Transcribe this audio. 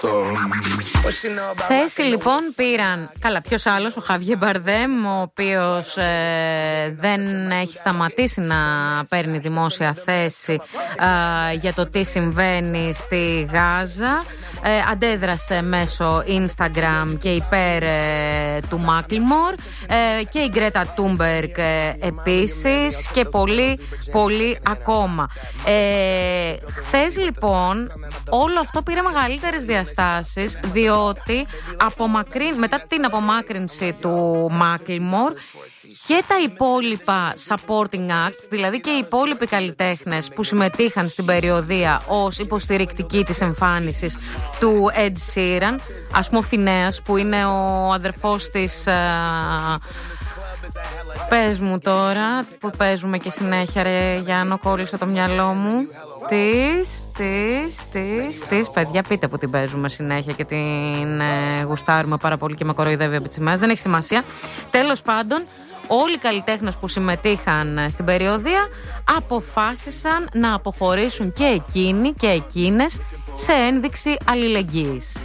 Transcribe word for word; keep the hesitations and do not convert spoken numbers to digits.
Θέση λοιπόν πήραν, καλά, ποιος άλλος, ο Χαβιέ Μπαρδέμ, ο οποίος ε, δεν έχει σταματήσει να παίρνει δημόσια θέση ε, για το τι συμβαίνει στη Γάζα. Ε, αντέδρασε μέσω Instagram και υπέρ ε, του Μάκλιμορ ε, και η Γκρέτα Τούνμπεργκ ε, επίσης και πολύ πολύ ακόμα. Ε, χθες λοιπόν όλο αυτό πήρε μεγαλύτερες διαστάσεις, διότι απομακρύν, μετά την απομάκρυνση του Μάκλιμορ και τα υπόλοιπα supporting acts, δηλαδή και οι υπόλοιποι καλλιτέχνες που συμμετείχαν στην περιοδία ως υποστηρικτικοί της εμφάνισης του Ed Sheeran, ας πούμε ο Φινέας που είναι ο αδερφός της α, πες μου τώρα που παίζουμε και συνέχεια ρε Γιάννο, κόλλησε το μυαλό μου. Της, της, της, της, παιδιά, πείτε που την παίζουμε συνέχεια και την ε, γουστάρουμε πάρα πολύ και με κοροϊδεύει από τις ημέρες. Δεν έχει σημασία. Τέλος πάντων, όλοι οι καλλιτέχνες που συμμετείχαν στην περιοδία αποφάσισαν να αποχωρήσουν και εκείνοι και εκείνες σε ένδειξη αλληλεγγύης.